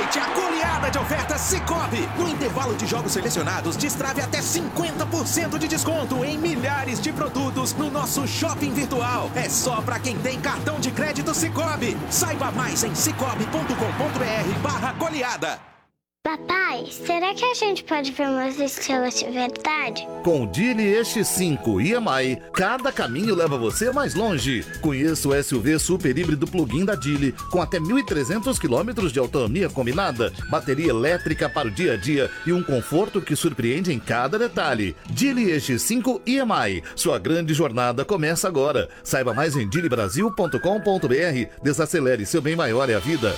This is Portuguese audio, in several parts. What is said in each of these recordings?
Aproveite a goleada de ofertas Sicoob. No intervalo de jogos selecionados, destrave até 50% de desconto em milhares de produtos no nosso shopping virtual. É só para quem tem cartão de crédito Sicoob. Saiba mais em cicobi.com.br/goleada. Papai, será que a gente pode ver umas estrelas de verdade? Com o Geely EX5 EMI, cada caminho leva você mais longe. Conheça o SUV super híbrido plug-in da Geely, com até 1.300 km de autonomia combinada, bateria elétrica para o dia a dia e um conforto que surpreende em cada detalhe. Geely EX5 EMI, sua grande jornada começa agora. Saiba mais em geelybrasil.com.br. Desacelere, seu bem maior é a vida.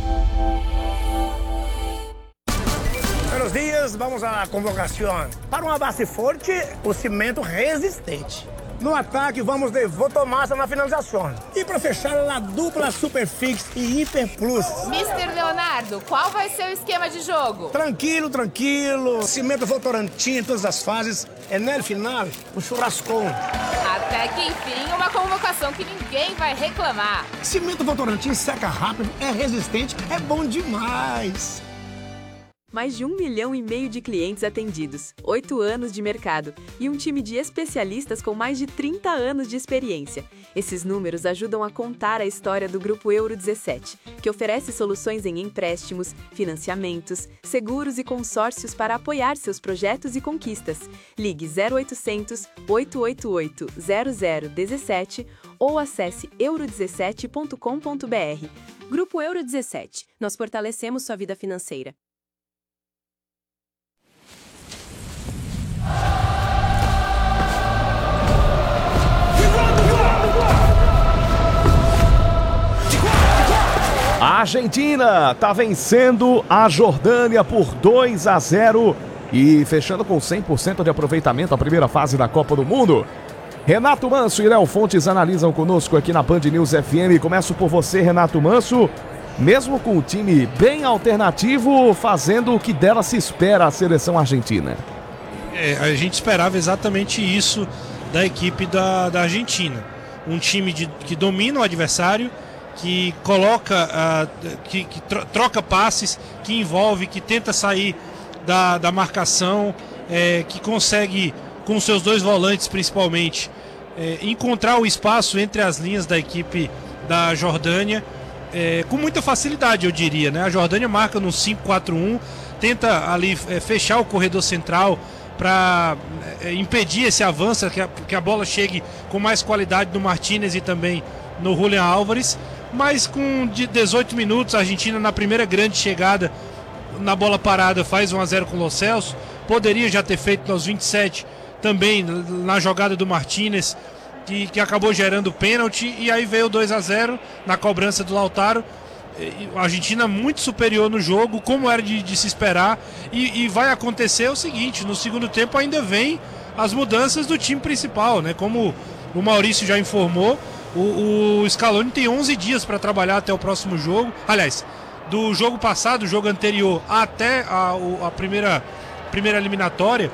Buenos dias, vamos à convocação. Para uma base forte, o cimento resistente. No ataque, vamos de Votomassa na finalização. E para fechar, a dupla Superfix e Hiper Plus. Mr. Leonardo, qual vai ser o esquema de jogo? Tranquilo. Cimento Votorantim em todas as fases. E no final, o churrascão. Até que enfim, uma convocação que ninguém vai reclamar. Cimento Votorantim seca rápido, é resistente, é bom demais. Mais de 1,5 milhão de clientes atendidos, 8 anos de mercado e um time de especialistas com mais de 30 anos de experiência. Esses números ajudam a contar a história do Grupo Euro 17, que oferece soluções em empréstimos, financiamentos, seguros e consórcios para apoiar seus projetos e conquistas. Ligue 0800 888 0017 ou acesse euro17.com.br. Grupo Euro 17. Nós fortalecemos sua vida financeira. A Argentina está vencendo a Jordânia por 2-0 e fechando com 100% de aproveitamento a primeira fase da Copa do Mundo. Renato Manso e Léo Fontes analisam conosco aqui na Band News FM. Começo por você, Renato Manso. Mesmo com o time bem alternativo, fazendo o que dela se espera a seleção argentina. A gente esperava exatamente isso da equipe da Argentina. Um time que domina o adversário, que coloca, que troca passes, que envolve, que tenta sair da marcação, que consegue, com seus dois volantes principalmente, encontrar o espaço entre as linhas da equipe da Jordânia, com muita facilidade, eu diria, né? A Jordânia marca no 5-4-1, tenta ali fechar o corredor central para impedir esse avanço, que a bola chegue com mais qualidade no Martínez e também no Julián Álvares. Mas com 18 minutos, a Argentina, na primeira grande chegada na bola parada, faz 1-0 com o Lo Celso. Poderia já ter feito aos 27 também na jogada do Martínez, que acabou gerando pênalti, e aí veio o 2-0 na cobrança do Lautaro. A Argentina muito superior no jogo, como era de se esperar, e vai acontecer o seguinte: no segundo tempo ainda vem as mudanças do time principal, né? Como o Maurício já informou, o Scaloni tem 11 dias para trabalhar até o próximo jogo. Aliás, do jogo passado, o jogo anterior até a primeira eliminatória,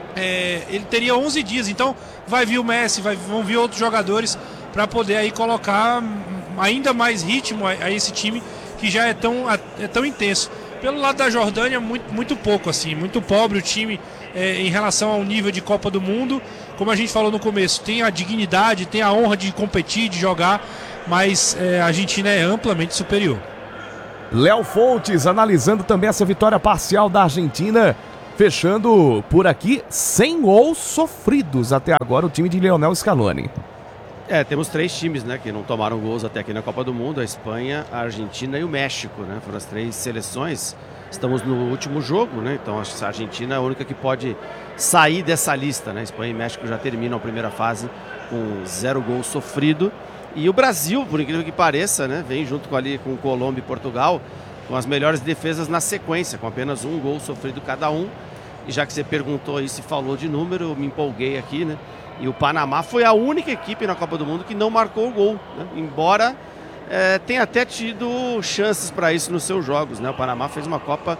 ele teria 11 dias, então vai vir o Messi, vão vir outros jogadores para poder aí colocar ainda mais ritmo a esse time que já é tão intenso. Pelo lado da Jordânia, muito pouco, assim, muito pobre o time em relação ao nível de Copa do Mundo. Como a gente falou no começo, tem a dignidade, tem a honra de competir, de jogar, mas a Argentina é amplamente superior. Léo Fontes analisando também essa vitória parcial da Argentina, fechando por aqui 100 gols sofridos até agora o time de Lionel Scaloni. Temos 3 times, né, que não tomaram gols até aqui na Copa do Mundo: a Espanha, a Argentina e o México, né? Foram as 3 seleções. Estamos no último jogo, né? Então a Argentina é a única que pode sair dessa lista, né? Espanha e México já terminam a primeira fase com 0 gols sofrido. E o Brasil, por incrível que pareça, né, vem junto com Colômbia e Portugal com as melhores defesas na sequência, com apenas 1 gol sofrido cada um. E já que você perguntou aí se falou de número, eu me empolguei aqui, né? E o Panamá foi a única equipe na Copa do Mundo que não marcou o gol, né? Embora tenha até tido chances para isso nos seus jogos, né? O Panamá fez uma Copa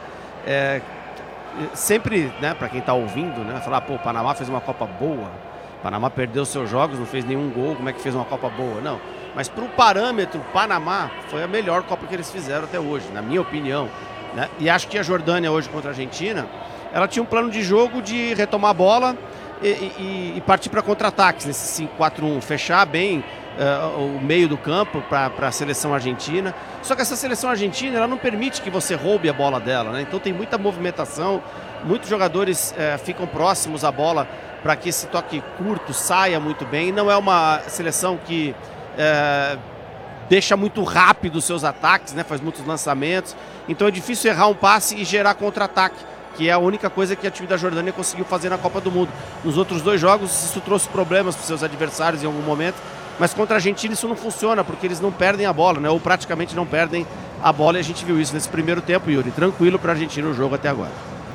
sempre, né, para quem está ouvindo, né, falar, pô, o Panamá fez uma Copa boa. O Panamá perdeu seus jogos, não fez nenhum gol, como é que fez uma Copa boa? Não, Mas para o parâmetro, Panamá foi a melhor Copa que eles fizeram até hoje, na minha opinião, né? E acho que a Jordânia hoje contra a Argentina, ela tinha um plano de jogo de retomar a bola e partir para contra-ataques, nesse 5-4-1, fechar bem o meio do campo para a seleção argentina. Só que essa seleção argentina, ela não permite que você roube a bola dela, né? Então tem muita movimentação, muitos jogadores ficam próximos à bola para que esse toque curto saia muito bem. Não é uma seleção que deixa muito rápido os seus ataques, né? Faz muitos lançamentos. Então é difícil errar um passe e gerar contra-ataque, que é a única coisa que a time da Jordânia conseguiu fazer na Copa do Mundo. Nos outros 2 jogos isso trouxe problemas para os seus adversários em algum momento, mas contra a Argentina isso não funciona, porque eles não perdem a bola, né? Ou praticamente não perdem a bola, e a gente viu isso nesse primeiro tempo, Yuri. Tranquilo para a Argentina o jogo até agora.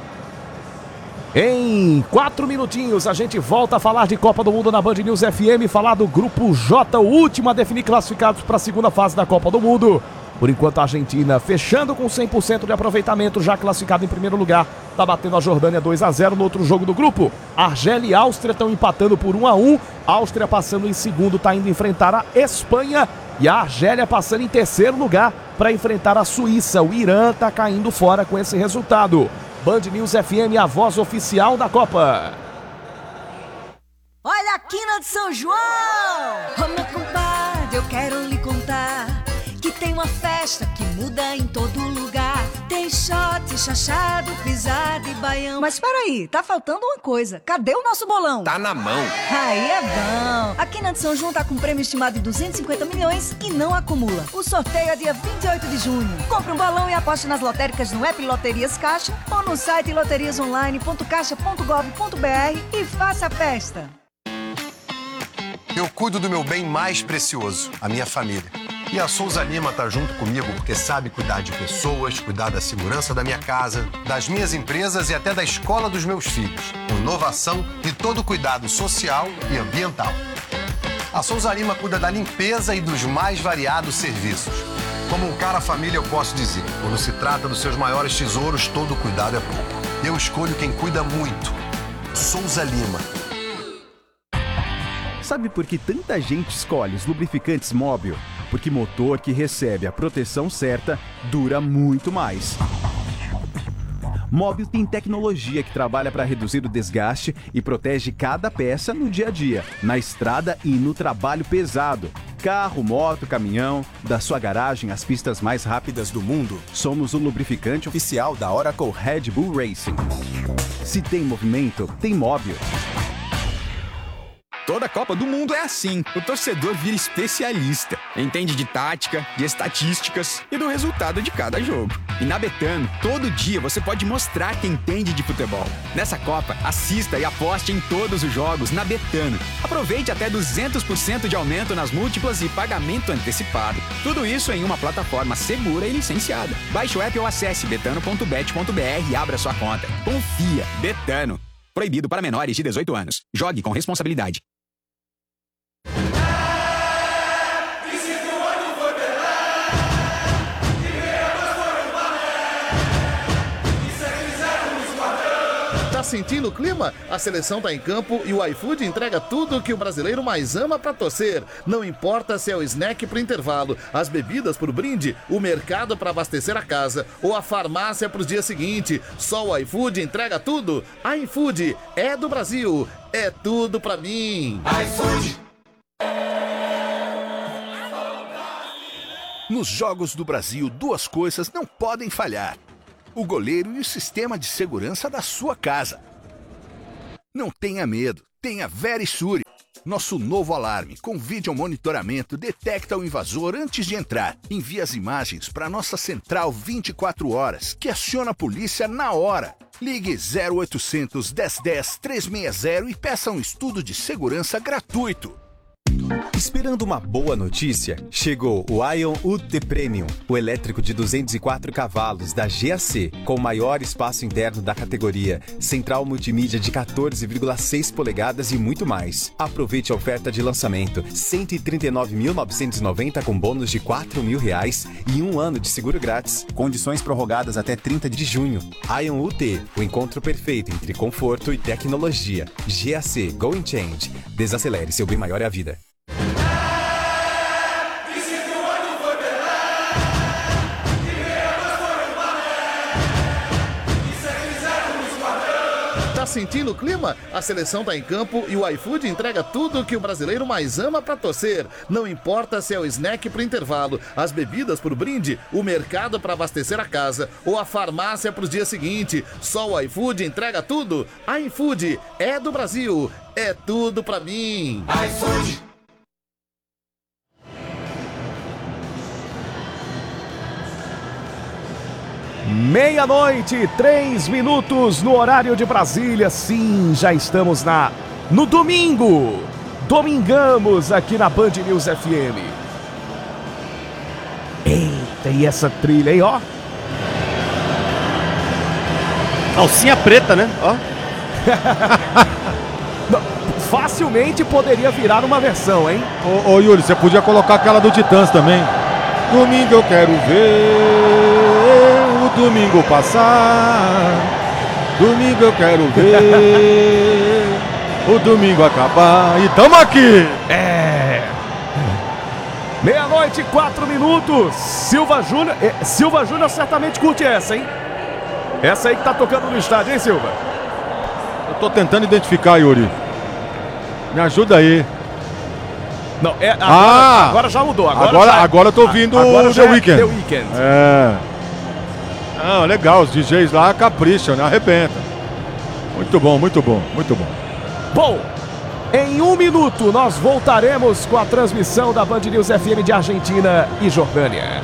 Em 4 minutinhos a gente volta a falar de Copa do Mundo na Band News FM, falar do Grupo J, o último a definir classificados para a segunda fase da Copa do Mundo. Por enquanto a Argentina fechando com 100% de aproveitamento, já classificado em primeiro lugar, está batendo a Jordânia 2-0 no outro jogo do grupo. Argélia e Áustria estão empatando por 1-1, Áustria passando em segundo, está indo enfrentar a Espanha, e a Argélia passando em terceiro lugar para enfrentar a Suíça. O Irã está caindo fora com esse resultado. Band News FM, a voz oficial da Copa. Olha a quina de São João! Ô meu compadre, eu quero lhe contar que tem uma festa que muda em todo lugar. Tem shot, chachado, pisada e baião. Mas peraí, tá faltando uma coisa. Cadê o nosso bolão? Tá na mão. Aí é bom. A Quina de São João tá com um prêmio estimado de 250 milhões e não acumula. O sorteio é dia 28 de junho. Compre um bolão e aposte nas lotéricas no app Loterias Caixa ou no site loteriasonline.caixa.gov.br e faça a festa. Eu cuido do meu bem mais precioso, a minha família. E a Souza Lima tá junto comigo porque sabe cuidar de pessoas, cuidar da segurança da minha casa, das minhas empresas e até da escola dos meus filhos. Com inovação e todo cuidado social e ambiental. A Souza Lima cuida da limpeza e dos mais variados serviços. Como um cara família, eu posso dizer, quando se trata dos seus maiores tesouros, todo cuidado é pouco. Eu escolho quem cuida muito. Souza Lima. Sabe por que tanta gente escolhe os lubrificantes Móbil? Porque motor que recebe a proteção certa dura muito mais. Móbil tem tecnologia que trabalha para reduzir o desgaste e protege cada peça no dia a dia, na estrada e no trabalho pesado. Carro, moto, caminhão, da sua garagem às pistas mais rápidas do mundo, somos o lubrificante oficial da Oracle Red Bull Racing. Se tem movimento, tem Móbil. Toda Copa do Mundo é assim. O torcedor vira especialista. Entende de tática, de estatísticas e do resultado de cada jogo. E na Betano, todo dia você pode mostrar que entende de futebol. Nessa Copa, assista e aposte em todos os jogos na Betano. Aproveite até 200% de aumento nas múltiplas e pagamento antecipado. Tudo isso em uma plataforma segura e licenciada. Baixe o app ou acesse betano.bet.br e abra sua conta. Confia. Betano. Proibido para menores de 18 anos. Jogue com responsabilidade. Tá sentindo o clima? A seleção tá em campo e o iFood entrega tudo que o brasileiro mais ama pra torcer. Não importa se é o snack pro intervalo, as bebidas pro brinde, o mercado pra abastecer a casa ou a farmácia pro dia seguinte. Só o iFood entrega tudo. iFood é do Brasil, é tudo pra mim. iFood. Nos Jogos do Brasil, duas coisas não podem falhar: o goleiro e o sistema de segurança da sua casa. Não tenha medo, tenha Verisure. Nosso novo alarme com vídeo monitoramento detecta o invasor antes de entrar. Envia as imagens para nossa central 24 horas, que aciona a polícia na hora. Ligue 0800 1010 360 e peça um estudo de segurança gratuito. Esperando uma boa notícia? Chegou o Ion UT Premium, o elétrico de 204 cavalos da GAC, com o maior espaço interno da categoria, central multimídia de 14,6 polegadas e muito mais. Aproveite a oferta de lançamento, R$ 139.990 com bônus de R$ 4.000 e 1 ano de seguro grátis. Condições prorrogadas até 30 de junho. Ion UT, o encontro perfeito entre conforto e tecnologia. GAC Go and Change. Desacelere, seu bem maior é a vida. sentindo o clima? A seleção tá em campo e o iFood entrega tudo que o brasileiro mais ama pra torcer. Não importa se é o snack pro intervalo, as bebidas pro brinde, o mercado pra abastecer a casa ou a farmácia pros dias seguintes. Só o iFood entrega tudo. iFood é do Brasil, é tudo pra mim. iFood. Meia-noite, 3 minutos no horário de Brasília. Sim, já estamos no domingo. Domingamos aqui na Band News FM. Eita, e essa trilha aí, ó. Calcinha preta, né? Ó. Facilmente poderia virar uma versão, hein? Ô Yuri, você podia colocar aquela do Titãs também. Domingo eu quero ver o domingo passar. Domingo eu quero ver o domingo acabar. E tamo aqui! Meia-noite, 4 minutos. Silva Júnior certamente curte essa, hein? Essa aí que tá tocando no estádio, hein, Silva? Eu tô tentando identificar, Yuri. Me ajuda aí. Não, agora já mudou. Agora eu tô ouvindo o The Weeknd. The Weeknd. Ah, legal, os DJs lá capricham, né? Arrebenta. Muito bom, muito bom, muito bom. Bom, em 1 minuto nós voltaremos com a transmissão da Band News FM de Argentina e Jordânia.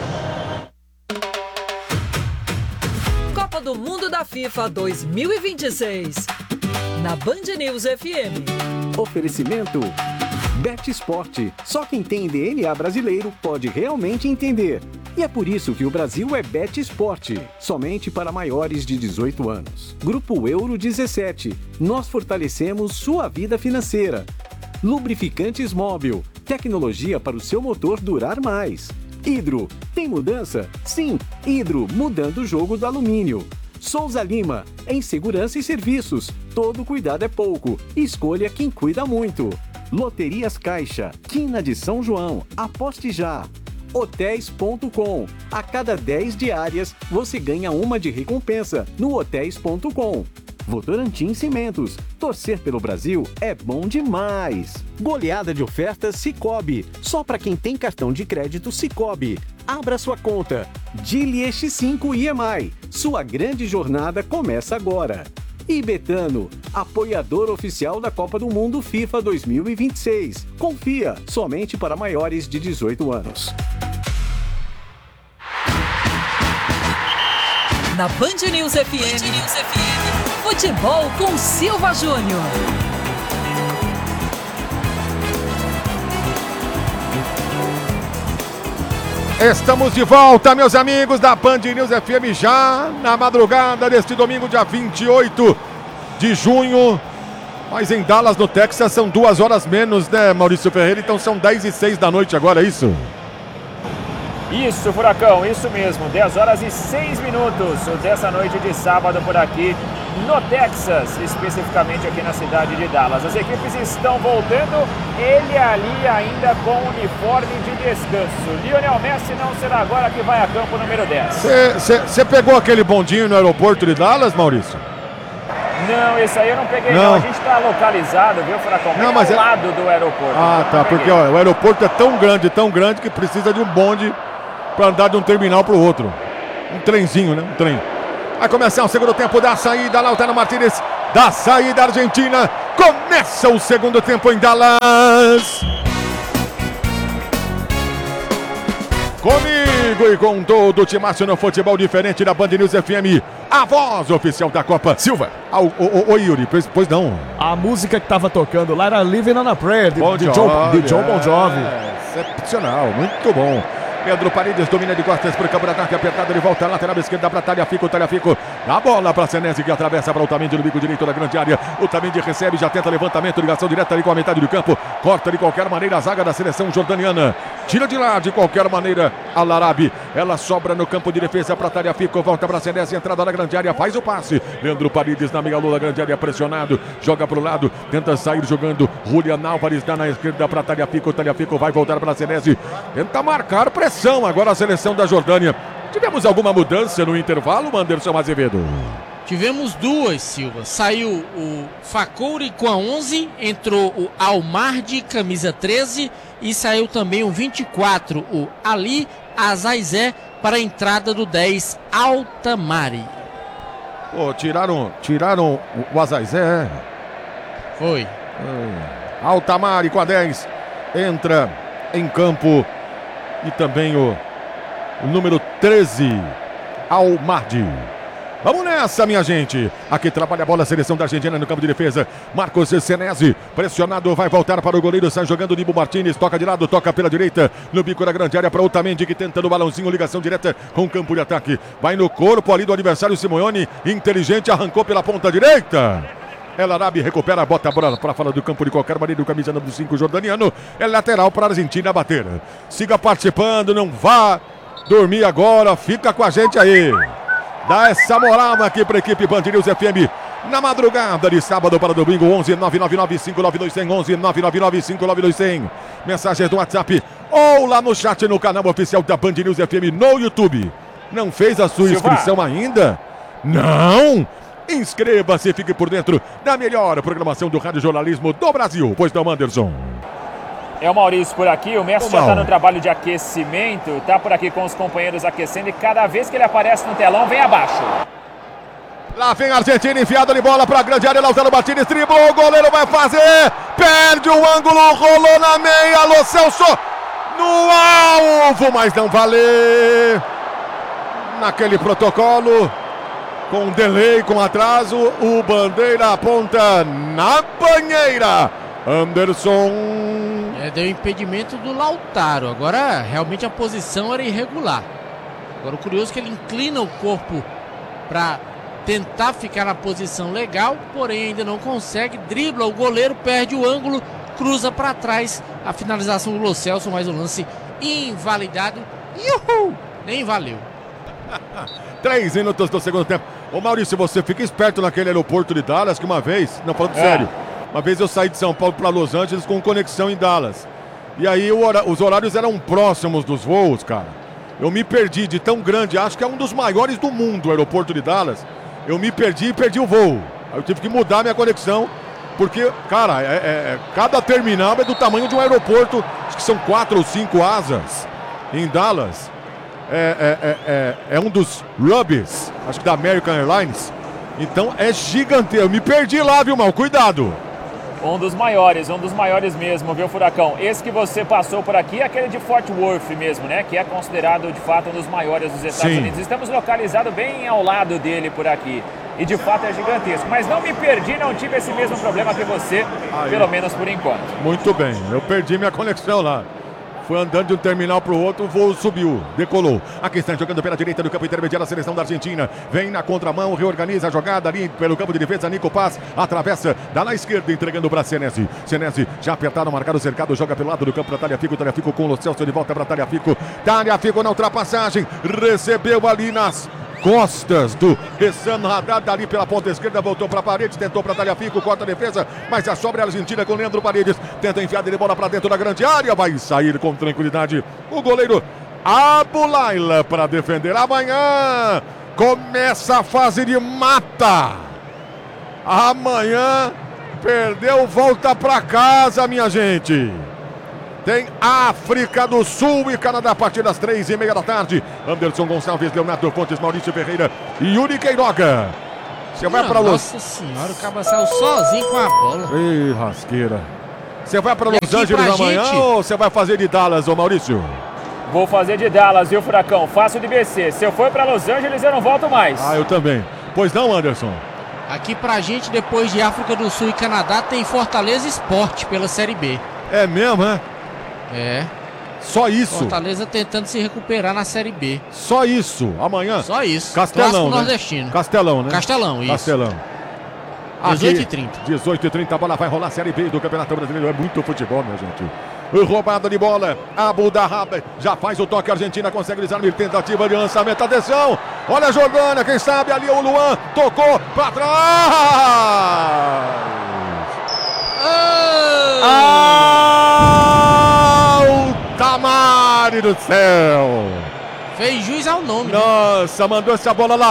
Copa do Mundo da FIFA 2026. Na Band News FM. Oferecimento Bet Esporte. Só quem tem DNA brasileiro pode realmente entender. E é por isso que o Brasil é Bet Esporte. Somente para maiores de 18 anos. Grupo Euro 17. Nós fortalecemos sua vida financeira. Lubrificantes Móbil. Tecnologia para o seu motor durar mais. Hidro. Tem mudança? Sim. Hidro, mudando o jogo do alumínio. Souza Lima. Em segurança e serviços. Todo cuidado é pouco. Escolha quem cuida muito. Loterias Caixa, Quina de São João, aposte já. Hotéis.com. A cada 10 diárias, você ganha uma de recompensa no Hotéis.com. Votorantim Cimentos. Torcer pelo Brasil é bom demais. Goleada de ofertas Sicoob. Só para quem tem cartão de crédito Sicoob. Abra sua conta. Dili X5 IEMAI. Sua grande jornada começa agora. E Betano, apoiador oficial da Copa do Mundo FIFA 2026. Confia, somente para maiores de 18 anos. Na Band News FM, futebol com Silva Júnior. Estamos de volta, meus amigos da Band News FM, já na madrugada deste domingo, dia 28 de junho. Mas em Dallas, no Texas, são 2 horas menos, né, Maurício Ferreira? Então são 10h06 da noite agora, é isso? Isso, Furacão, isso mesmo. 10 horas e 6 minutos dessa noite de sábado por aqui no Texas, especificamente aqui na cidade de Dallas. As equipes estão voltando, ele ali ainda com o uniforme de descanso. Lionel Messi não será agora que vai a campo número 10. Você pegou aquele bondinho no aeroporto de Dallas, Maurício? Não, esse aí eu não peguei não. A gente está localizado, viu, Furacão? Bem ao lado do aeroporto. Ah, tá, porque ó, o aeroporto é tão grande que precisa de um bonde para andar de um terminal para o outro. Um trenzinho, né? Um trem. Vai começar o segundo tempo da saída, Lautaro Martínez, da saída argentina. Começa o segundo tempo em Dallas. Comigo e com todo o timaço no futebol diferente da Band News FM, a voz oficial da Copa. Silva. Oi, Yuri, pois não. A música que tava tocando lá era Living on a Prayer, de John Bon Jovi. Excepcional, muito bom. Pedro Paredes domina de costas para o campo de ataque apertado, de volta lateral esquerda para Tagliafico, a bola para Senesi que atravessa para o Otamendi no bico direito da grande área. O Otamendi recebe, já tenta levantamento, ligação direta ali com a metade do campo, corta de qualquer maneira a zaga da seleção jordaniana, tira de lá de qualquer maneira a Larabi, ela sobra no campo de defesa para Tagliafico, volta para Senesi, entrada na grande área, faz o passe, Leandro Paredes na meia lua da grande área, pressionado, joga para o lado, tenta sair jogando, Julian Álvares dá na esquerda para Tagliafico vai voltar para Senesi, tenta marcar pressão agora a seleção da Jordânia. Tivemos alguma mudança no intervalo, Anderson Azevedo? Tivemos duas, Silva. Saiu o Fakouri com a 11, entrou o Almardi, camisa 13, e saiu também o 24, o Ali Azaizé, para a entrada do 10, Altamari. Pô, tiraram o Azaizé. Foi. Altamari com a 10 entra em campo. E também o número 13, Almardi. Vamos nessa, minha gente. Aqui trabalha a bola, a seleção da Argentina no campo de defesa. Marcos Senesi, pressionado, vai voltar para o goleiro. Sai jogando Nibo Martínez, toca de lado, toca pela direita. No bico da grande área para Otamendi, que tenta no balãozinho, ligação direta com o campo de ataque. Vai no corpo ali do adversário Simeone. Inteligente, arrancou pela ponta direita. El Arabi recupera, bota a bola para fora do campo de qualquer maneira. O camisa número 5 jordaniano. É lateral para a Argentina bater. Siga participando, não vá dormir agora. Fica com a gente aí. Dá essa moral aqui para a equipe Band News FM. Na madrugada de sábado para domingo, 11 999 592 11 999 592 Mensagens do WhatsApp ou lá no chat no canal oficial da Band News FM no YouTube. Não fez a sua inscrição ainda? Não! Inscreva-se e fique por dentro da melhor programação do rádio jornalismo do Brasil. Pois não, Anderson? É o Maurício por aqui, o Messi já está no trabalho de aquecimento, está por aqui com os companheiros aquecendo e cada vez que ele aparece no telão, vem abaixo. Lá vem a Argentina, enfiada de bola para a grande área, Lautaro Martínez, driblou, o goleiro vai fazer, perde o ângulo, rolou na meia, alô Celso, no alvo, mas não valer. Naquele protocolo, com delay, com atraso, o bandeira aponta na banheira. Anderson. Deu impedimento do Lautaro. Agora, realmente a posição era irregular. Agora, o curioso é que ele inclina o corpo para tentar ficar na posição legal, porém ainda não consegue. Dribla o goleiro, perde o ângulo, cruza para trás. A finalização do Lo Celso, mas o lance invalidado. Uhul! Nem valeu. 3 minutos do segundo tempo. Ô Maurício, você fica esperto naquele aeroporto de Dallas, que uma vez, não falando sério, uma vez eu saí de São Paulo para Los Angeles com conexão em Dallas. E aí os horários eram próximos dos voos, cara. Eu me perdi de tão grande, acho que é um dos maiores do mundo, o aeroporto de Dallas. Eu me perdi e perdi o voo. Aí eu tive que mudar minha conexão, porque, cara, cada terminal é do tamanho de um aeroporto. Acho que são 4 ou 5 asas em Dallas. É um dos hubs, acho que da American Airlines. Então é gigante. Eu me perdi lá, viu, mal? Cuidado. Um dos maiores mesmo, viu, Furacão? Esse que você passou por aqui é aquele de Fort Worth mesmo, né? Que é considerado, de fato, um dos maiores dos Estados Unidos. Estamos localizados bem ao lado dele por aqui. E, de fato, é gigantesco. Mas não me perdi, não tive esse mesmo problema que você, pelo menos por enquanto. Muito bem, eu perdi minha conexão lá. Foi andando de um terminal para o outro, o voo subiu, decolou. Aqui está jogando pela direita do campo intermediário a seleção da Argentina. Vem na contramão, reorganiza a jogada ali pelo campo de defesa. Nico Paz atravessa, dá na esquerda, entregando para Senesi. Senesi já apertado, marcado, cercado, joga pelo lado do campo para Tagliafico. Tagliafico com o Lo Celso de volta para Tagliafico. Tagliafico na ultrapassagem, recebeu ali nas costas do Hessam Haddad ali pela ponta esquerda, voltou para a parede, tentou para Tagliafico, corta a defesa, mas a sobra é a Argentina com Leandro Paredes, tenta enfiar de bola para dentro da grande área, vai sair com tranquilidade o goleiro Abulaila para defender. Amanhã começa a fase de mata. Amanhã perdeu, volta para casa, minha gente. Tem África do Sul e Canadá a partir das 3h30 da tarde. Anderson Gonçalves, Leonardo Fontes, Maurício Ferreira e Yuri Queiroga. Você vai para Los... Nossa senhora, o cara saiu sozinho com a bola. Ih, rasqueira. Você vai para Los Angeles amanhã ou você vai fazer de Dallas, ô Maurício? Vou fazer de Dallas, viu, Furacão? Faço de BC. Se eu for para Los Angeles, eu não volto mais. Eu também. Pois não, Anderson? Aqui pra gente, depois de África do Sul e Canadá, tem Fortaleza Esporte pela Série B. É mesmo, é? É. Só isso. Fortaleza tentando se recuperar na Série B. Só isso. Amanhã. Só isso. Castelão, né? Nordestino. Castelão, né? Castelão, isso. Castelão. 18h30. 18h30, a bola vai rolar a Série B do Campeonato Brasileiro. É muito futebol, minha gente. Roubada de bola. Abu Dahab já faz o toque. A Argentina consegue desarmar. Tentativa de lançamento. Atenção. Olha a Jordânia. Quem sabe ali o Luan. Tocou para trás. Altamari do céu. Fez juiz ao nome. Nossa, mandou essa bola lá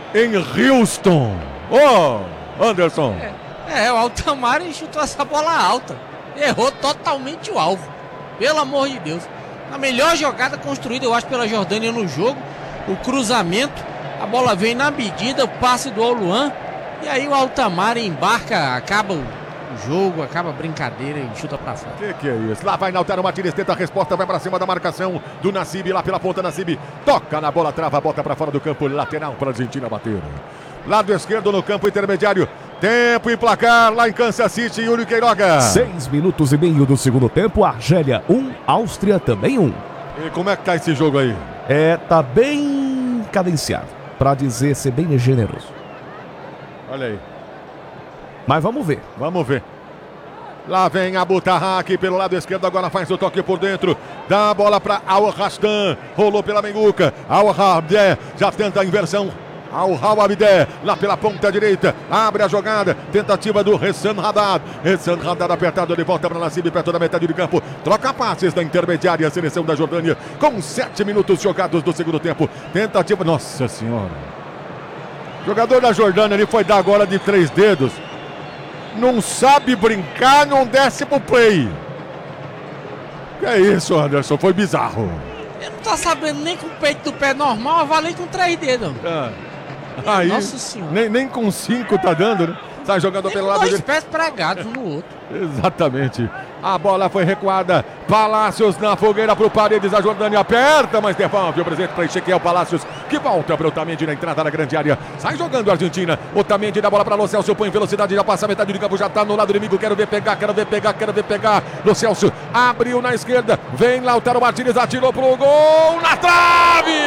em Houston. Anderson. O Altamari chutou essa bola alta. Errou totalmente o alvo. Pelo amor de Deus. A melhor jogada construída, eu acho, pela Jordânia no jogo. O cruzamento. A bola vem na medida, o passe do Oluan. E aí o Altamari embarca, acaba o jogo, acaba a brincadeira e chuta pra fora. Que é isso? Lá vai Lautaro Martínez, tenta a resposta, vai pra cima da marcação do Nassib, lá pela ponta, Nassib toca na bola, trava, bota pra fora do campo, lateral pra Argentina bater. Lado esquerdo no campo intermediário, tempo e placar lá em Kansas City, Yuri Queiroga. 6 minutos e meio do segundo tempo, Argélia 1, Áustria também 1. E como é que tá esse jogo aí? Tá bem cadenciado, pra dizer, ser bem generoso. Olha aí. Mas vamos ver. Vamos ver. Lá vem Abu Tarraq pelo lado esquerdo, agora faz o toque por dentro. Dá a bola para Al-Rastan. Rolou pela Menguca. Al-Habdé já tenta a inversão. Al-Habdé lá pela ponta direita. Abre a jogada. Tentativa do Hassan Haddad. Hassan Haddad apertado de volta para Nassib, perto da metade do campo. Troca passes da intermediária. A seleção da Jordânia com 7 minutos jogados do segundo tempo. Tentativa. Nossa Senhora. O jogador da Jordânia ali foi dar agora de 3 dedos. Não sabe brincar, não desce pro play. Que é isso, Anderson? Foi bizarro. Ele não tá sabendo nem com o peito do pé normal, avalei com 3 dedos. Aí, Nossa Senhora. Nem com 5 tá dando, né? Tá jogando pelo lado 2 pés pregados um no outro. Exatamente. A bola foi recuada. Palácios na fogueira pro Paredes. A Jordânia aperta, mas devolve o presente para Ezequiel Palácios, que volta para o Otamendi na entrada da grande área. Sai jogando a Argentina. Otamendi dá bola para Lo Celso. Põe velocidade, já passa a metade do campo. Já tá no lado inimigo. Quero ver pegar. Lo Celso abriu na esquerda. Vem Lautaro Martínez, atirou pro gol. Na trave!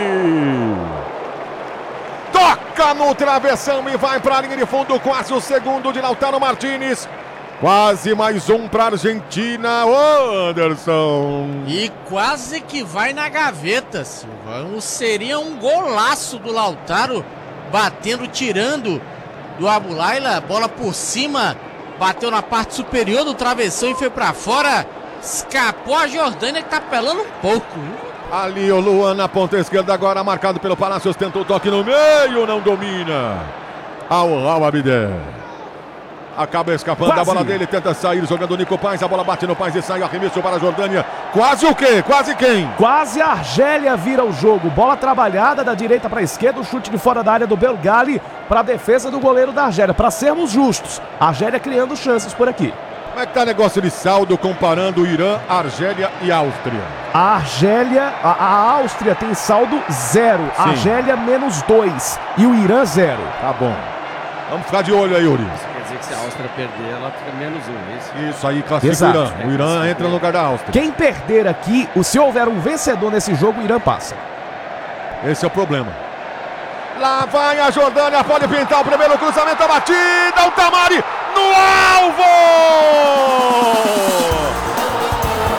Toca no travessão e vai para a linha de fundo. Quase o segundo de Lautaro Martínez. Quase mais um para a Argentina, Anderson. E quase que vai na gaveta, Silva. Seria um golaço do Lautaro, batendo, tirando do Abu Laila. Bola por cima, bateu na parte superior do travessão e foi para fora. Escapou a Jordânia, que tá pelando um pouco. Ali o Luan na ponta esquerda, agora marcado pelo Palácios. Tentou o toque no meio, não domina. Al-Habdé. Acaba escapando da bola dele, tenta sair jogando o Nico Paz, a bola bate no Paz e sai o arremesso para a Jordânia. Quase o quê? Quase quem? Quase a Argélia vira o jogo. Bola trabalhada da direita para a esquerda, o chute de fora da área do Belgali para a defesa do goleiro da Argélia. Para sermos justos, a Argélia criando chances por aqui. Como é que tá o negócio de saldo comparando Irã, Argélia e Áustria? A Argélia, a Áustria tem saldo 0, a Argélia -2 e o Irã 0. Tá bom. Vamos ficar de olho aí, Yuri. Quer dizer que se a Áustria perder, ela fica -1, é isso? Isso aí, classifica o Irã. O Irã entra no lugar da Áustria. Quem perder aqui, se houver um vencedor nesse jogo, o Irã passa. Esse é o problema. Lá vai a Jordânia, pode pintar o primeiro cruzamento, a batida, o Tamari no alvo!